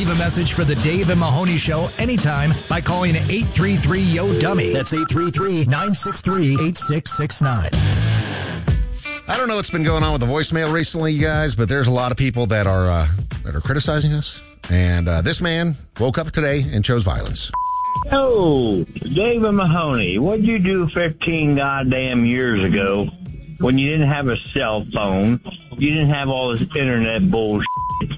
leave a message for the Dave and Mahoney Show anytime by calling 833-YO-DUMMY. That's 833-963-8669. I don't know what's been going on with the voicemail recently, you guys, but there's a lot of people that are criticizing us. And this man woke up today and chose violence. Oh, David Mahoney, what'd you do 15 goddamn years ago when you didn't have a cell phone? You didn't have all this internet bullshit.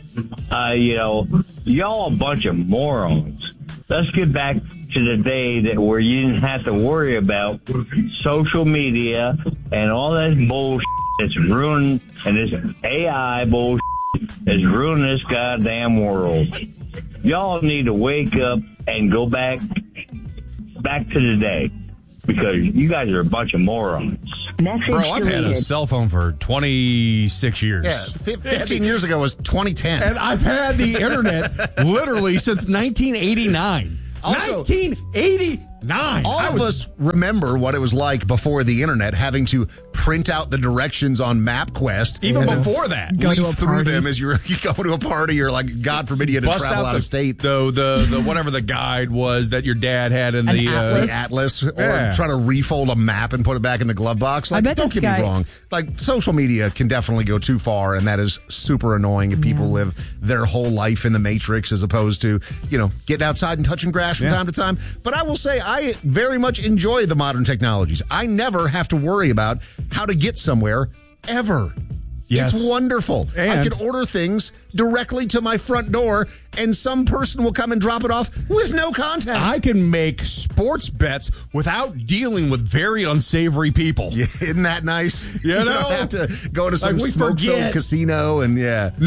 Y'all a bunch of morons. Let's get back to the day where you didn't have to worry about social media and all that bullshit that's ruined, and this AI bullshit that's ruining this goddamn world. Y'all need to wake up and go back to the day, because you guys are a bunch of morons. Bro, I've had a cell phone for 26 years. Yeah, 15 years ago was 2010. And I've had the internet literally since 1989. Also, 1989. All of us remember what it was like before the internet, having to print out the directions on MapQuest. Even before that. Leaf through them as you go to a party, or, like, God forbid, you had to travel out of state. The whatever the guide was that your dad had in the Atlas, or trying to refold a map and put it back in the glove box. Like, don't get me wrong. Like, social media can definitely go too far, and that is super annoying if people live their whole life in the Matrix as opposed to, getting outside and touching grass from time to time. But I will say, I very much enjoy the modern technologies. I never have to worry about how to get somewhere ever. Yes. It's wonderful. And I can order things directly to my front door, and some person will come and drop it off with no contact. I can make sports bets without dealing with very unsavory people. Yeah, isn't that nice? You don't have to go to some smoke-filled casino and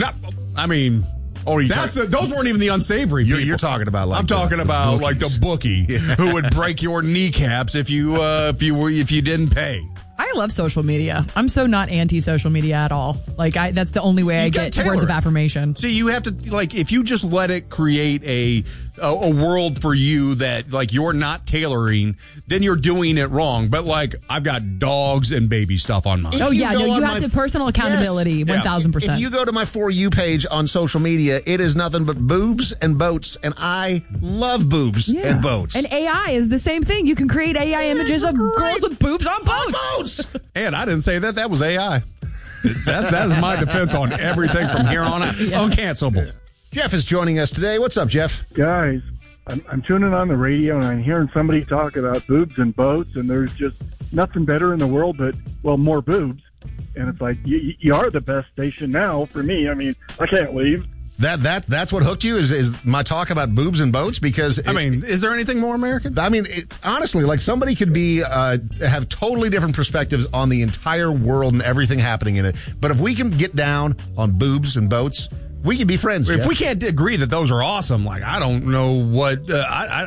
those weren't even the unsavory people. You're talking about like I'm talking about bookies. like the bookie who would break your kneecaps if you didn't pay. I love social media. I'm so not anti-social media at all. Like, that's the only way I get words of affirmation. See, you have to, like, if you just let it create a world for you that, like, you're not tailoring, then you're doing it wrong. But, like, I've got dogs and baby stuff on mine. You have to personal accountability, 1,000%. If you go to my For You page on social media, it is nothing but boobs and boats, and I love boobs and boats. And AI is the same thing. You can create AI images of girls with boobs on boats. And I didn't say that. That was AI. That is my defense on everything from here on out. Uncancelable. Jeff is joining us today. What's up, Jeff? Guys, I'm tuning on the radio, and I'm hearing somebody talk about boobs and boats, and there's just nothing better in the world but, more boobs. And it's like, you are the best station now for me. I mean, I can't leave. That's what hooked you is my talk about boobs and boats, because is there anything more American? Honestly, like, somebody could be have totally different perspectives on the entire world and everything happening in it. But if we can get down on boobs and boats, we can be friends. If Jeff. we can't agree that those are awesome, like, I don't know what we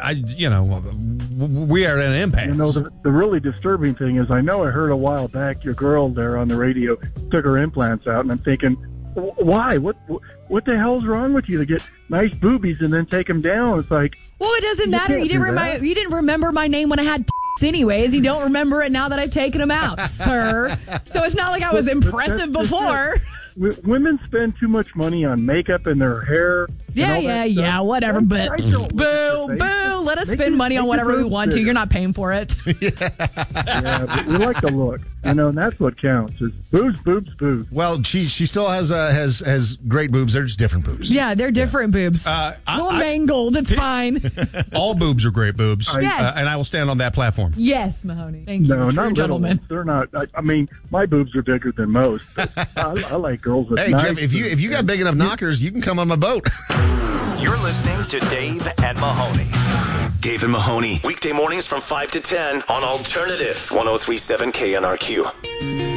are at an impasse. The really disturbing thing is, I know I heard a while back your girl there on the radio took her implants out, and I'm thinking, why? What the hell's wrong with you to get nice boobies and then take them down? It's like, well, it doesn't matter. You didn't remember my name when I had anyways. You don't remember it now that I've taken them out, sir. So it's not like I was impressive before. Women spend too much money on makeup and their hair. Yeah, whatever. But boo. Let us spend money on whatever we want to. You're not paying for it. Yeah, but we like the look. And that's what counts is boobs. Well, she still has great boobs. They're just different boobs. Yeah, they're different boobs. A little mangled. It's fine. All boobs are great boobs. Yes. And I will stand on that platform. Yes, Mahoney. Thank you. No, True not gentlemen. They're not. I mean, my boobs are bigger than most. I like girls with nice Jeff, if you got big enough knockers, you can come on my boat. You're listening to Dave and Mahoney. Dave and Mahoney, weekday mornings from 5 to 10 on Alternative 103.7 KNRQ.